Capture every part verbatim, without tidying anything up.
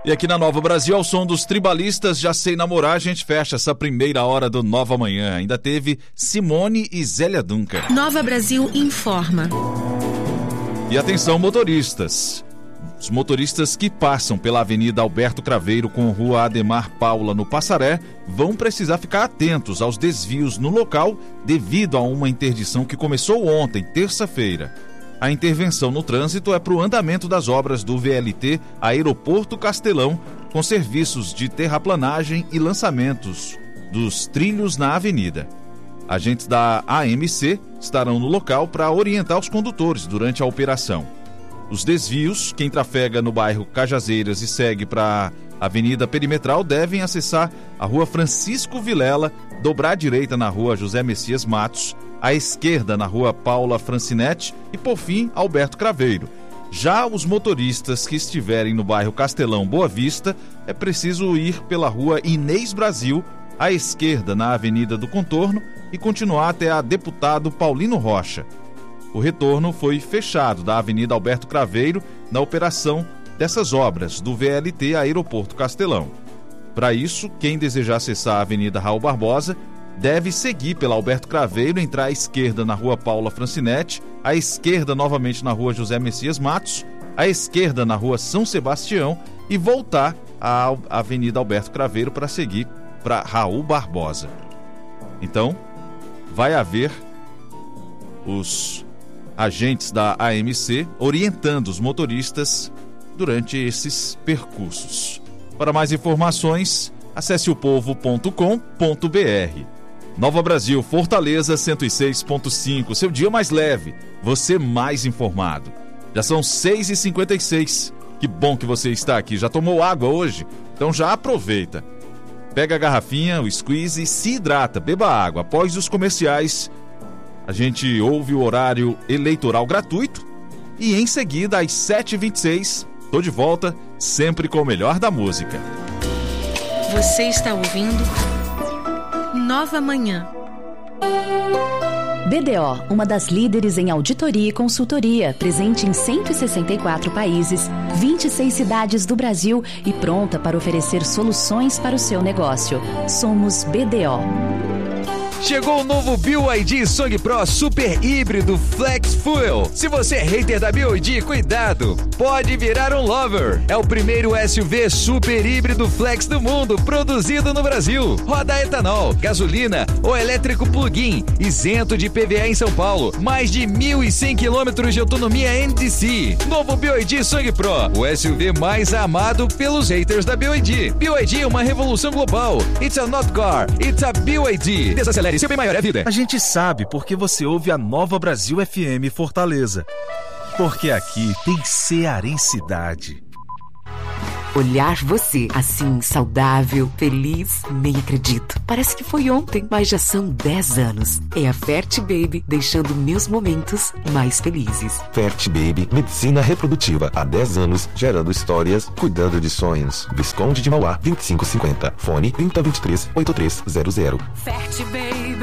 E aqui na Nova Brasil, ao som dos Tribalistas, Já Sei Namorar, a gente fecha essa primeira hora do Nova Manhã. Ainda teve Simone e Zélia Duncan. Nova Brasil informa. E atenção, motoristas. Os motoristas que passam pela Avenida Alberto Craveiro com Rua Ademar Paula no Passaré vão precisar ficar atentos aos desvios no local devido a uma interdição que começou ontem, terça-feira. A intervenção no trânsito é para o andamento das obras do V L T Aeroporto Castelão, com serviços de terraplanagem e lançamentos dos trilhos na avenida. Agentes da A M C estarão no local para orientar os condutores durante a operação. Os desvios, quem trafega no bairro Cajazeiras e segue para a Avenida Perimetral, devem acessar a Rua Francisco Vilela, dobrar à direita na Rua José Messias Matos, à esquerda na Rua Paula Francinetti e, por fim, Alberto Craveiro. Já os motoristas que estiverem no bairro Castelão Boa Vista, é preciso ir pela Rua Inês Brasil, à esquerda na Avenida do Contorno e continuar até a Deputado Paulino Rocha. O retorno foi fechado da Avenida Alberto Craveiro na operação dessas obras do V L T Aeroporto Castelão. Para isso, quem desejar acessar a Avenida Raul Barbosa deve seguir pela Alberto Craveiro, entrar à esquerda na Rua Paula Francinetti, à esquerda novamente na Rua José Messias Matos, à esquerda na Rua São Sebastião e voltar à Avenida Alberto Craveiro para seguir para Raul Barbosa. Então, vai haver os agentes da A M C orientando os motoristas durante esses percursos. Para mais informações, acesse o povo ponto com ponto br. Nova Brasil, Fortaleza cento e seis ponto cinco, seu dia mais leve, você mais informado. Já são seis e cinquenta e seis, que bom que você está aqui. Já tomou água hoje? Então já aproveita. Pega a garrafinha, o squeeze e se hidrata, beba água. Após os comerciais, a gente ouve o horário eleitoral gratuito e em seguida, às sete e vinte e seis, tô de volta, sempre com o melhor da música. Você está ouvindo Nova Manhã. B D O, uma das líderes em auditoria e consultoria, presente em cento e sessenta e quatro países, vinte e seis cidades do Brasil e pronta para oferecer soluções para o seu negócio. Somos B D O. Chegou o novo B Y D Song Pro Super Híbrido Flex Fuel. Se você é hater da B Y D, cuidado, pode virar um lover. É o primeiro S U V super híbrido flex do mundo, produzido no Brasil. Roda a etanol, gasolina ou elétrico plug-in, isento de I P V A em São Paulo. Mais de mil e cem quilômetros de autonomia N D C. Novo B Y D Song Pro, o S U V mais amado pelos haters da B Y D. B Y D é uma revolução global. It's a not car, it's a B Y D. Desacelere, seu bem maior é a vida. A gente sabe porque você ouve a Nova Brasil F M Fortaleza. Porque aqui tem cearensidade. Olhar você assim, saudável, feliz, nem acredito. Parece que foi ontem, mas já são dez anos. É a Fert Baby deixando meus momentos mais felizes. Fert Baby, medicina reprodutiva. Há dez anos, gerando histórias, cuidando de sonhos. Visconde de Mauá, vinte e cinco cinquenta. Fone trinta, vinte e três, oitenta e três zero zero. Fert Baby,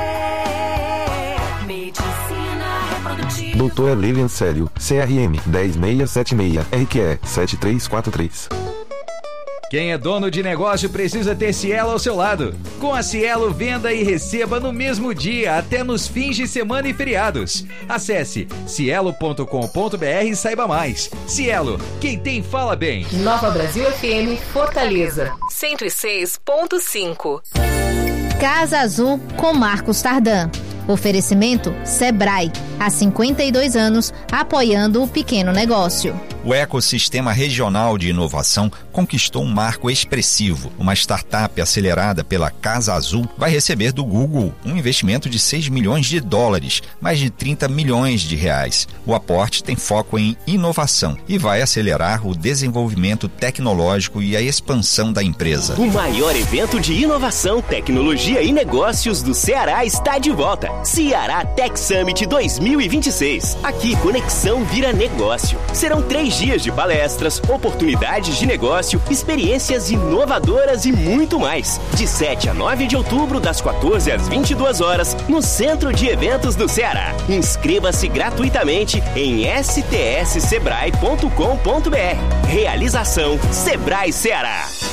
medicina reprodutiva. Doutora Lilian Célio, C R M dez mil seiscentos e setenta e seis, R Q E sete três quatro três. Quem é dono de negócio precisa ter Cielo ao seu lado. Com a Cielo, venda e receba no mesmo dia, até nos fins de semana e feriados. Acesse cielo ponto com ponto br e saiba mais. Cielo, quem tem fala bem. Nova Brasil F M Fortaleza cento e seis ponto cinco. Casa Azul com Marcos Tardan. Oferecimento Sebrae, há cinquenta e dois anos, apoiando o pequeno negócio. O ecossistema regional de inovação conquistou um marco expressivo. Uma startup acelerada pela Casa Azul vai receber do Google um investimento de seis milhões de dólares, mais de trinta milhões de reais. O aporte tem foco em inovação e vai acelerar o desenvolvimento tecnológico e a expansão da empresa. O maior evento de inovação, tecnologia e negócios do Ceará está de volta. Ceará Tech Summit dois mil mil e vinte e seis. Aqui, conexão vira negócio. Serão três dias de palestras, oportunidades de negócio, experiências inovadoras e muito mais. De sete a nove de outubro, das quatorze às vinte e duas horas, no Centro de Eventos do Ceará. Inscreva-se gratuitamente em s t s sebrae ponto com ponto b r. Realização Sebrae Ceará.